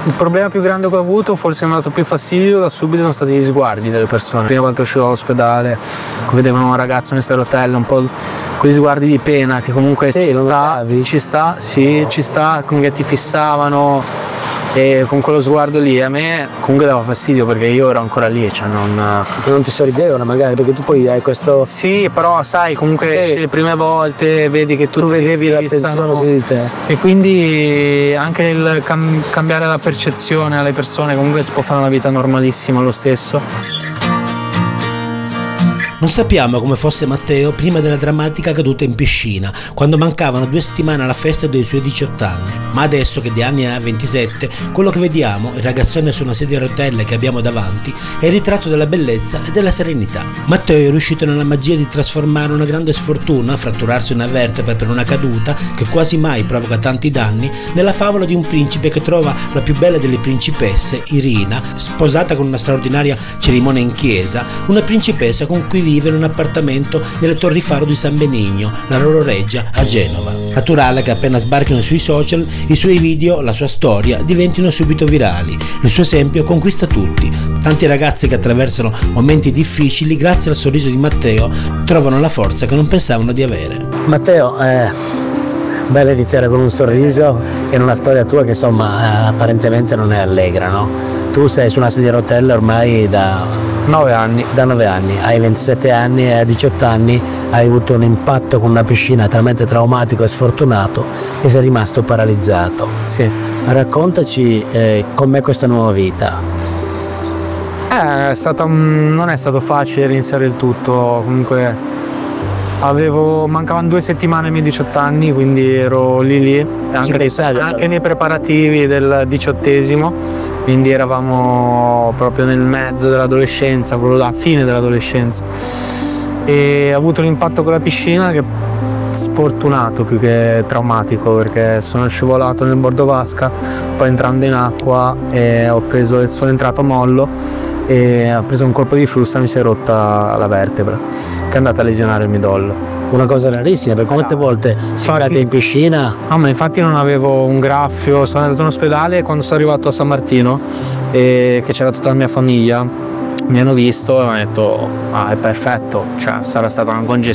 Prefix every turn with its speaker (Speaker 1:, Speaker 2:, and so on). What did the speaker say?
Speaker 1: Il problema più grande che ho avuto, forse mi ha dato più fastidio da subito, sono stati gli sguardi delle persone. La prima volta uscivo dall'ospedale, vedevano un ragazzo nel rotelle, un po' quegli sguardi di pena che comunque ci sta, comunque ti fissavano. E con quello sguardo lì a me comunque dava fastidio, perché io ero ancora lì, cioè
Speaker 2: non ti sorridevano magari, perché tu poi hai questo...
Speaker 1: Sì, però sai, comunque le prime volte vedi che tu
Speaker 2: vedevi l'attenzione su di te,
Speaker 1: e quindi anche il cambiare la percezione alle persone comunque si può fare una vita normalissima lo stesso.
Speaker 3: Non sappiamo come fosse Matteo prima della drammatica caduta in piscina, quando mancavano 2 settimane alla festa dei suoi 18 anni. Ma adesso che di anni ne ha 27, quello che vediamo, il ragazzone su una sedia a rotelle che abbiamo davanti, è il ritratto della bellezza e della serenità. Matteo è riuscito nella magia di trasformare una grande sfortuna, fratturarsi una vertebra per una caduta che quasi mai provoca tanti danni, nella favola di un principe che trova la più bella delle principesse, Irina, sposata con una straordinaria cerimonia in chiesa, una principessa con cui vive in un appartamento nelle Torri Faro di San Benigno, la loro reggia a Genova. Naturale che appena sbarchino sui social, i suoi video, la sua storia diventino subito virali. Il suo esempio conquista tutti. Tanti ragazzi che attraversano momenti difficili, grazie al sorriso di Matteo, trovano la forza che non pensavano di avere.
Speaker 2: Matteo, bello iniziare con un sorriso in una storia tua che insomma apparentemente non è allegra, no? Tu sei su una sedia a rotelle ormai da
Speaker 1: 9 anni.
Speaker 2: Da 9 anni, hai 27 anni e a 18 anni hai avuto un impatto con una piscina talmente traumatico e sfortunato che sei rimasto paralizzato.
Speaker 1: Sì.
Speaker 2: Raccontaci com'è questa nuova vita.
Speaker 1: Non è stato facile iniziare il tutto, comunque mancavano 2 settimane ai miei 18 anni, quindi ero lì, anche nei preparativi del 18esimo, quindi eravamo proprio nel mezzo dell'adolescenza, proprio alla fine dell'adolescenza, e ho avuto un impatto con la piscina che sfortunato più che traumatico, perché sono scivolato nel bordo vasca, poi entrando in acqua sono entrato a mollo e ho preso un colpo di frusta e mi si è rotta la vertebra, che è andata a lesionare il midollo.
Speaker 2: Una cosa rarissima, per quante volte siete in piscina?
Speaker 1: Ma infatti non avevo un graffio, sono andato in ospedale e quando sono arrivato a San Martino, che c'era tutta la mia famiglia, mi hanno visto e mi hanno detto è perfetto, cioè sarà stata una congestione